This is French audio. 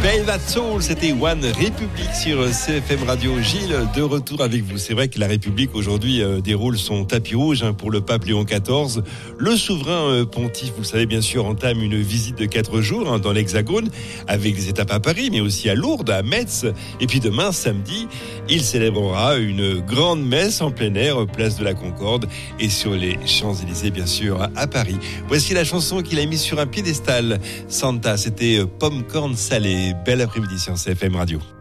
Play That Soul, c'était One République sur CFM Radio. Gilles, de retour avec vous. C'est vrai que la République aujourd'hui déroule son tapis rouge pour le pape Léon XIV. Le souverain pontife, vous le savez bien sûr, entame une visite de 4 jours dans l'Hexagone avec des étapes à Paris, mais aussi à Lourdes, à Metz. Et puis demain, samedi, il célébrera une grande messe en plein air, place de la Concorde et sur les Champs-Élysées, bien sûr, à Paris. Voici la chanson qu'il a mise sur un piédestal. Santa, c'était Pomme Corne Salée. Bel après-midi sur CFM Radio.